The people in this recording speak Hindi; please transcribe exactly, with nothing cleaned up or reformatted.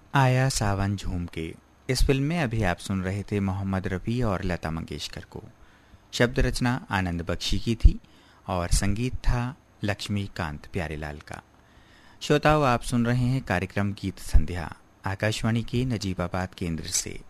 आया सावन झूम के। इस फिल्म में अभी आप सुन रहे थे मोहम्मद रफ़ी और लता मंगेशकर को। शब्द रचना आनंद बख्शी की थी और संगीत था लक्ष्मीकांत प्यारेलाल का। श्रोताओं, आप सुन रहे हैं कार्यक्रम गीत संध्या आकाशवाणी के नजीबाबाद केंद्र से।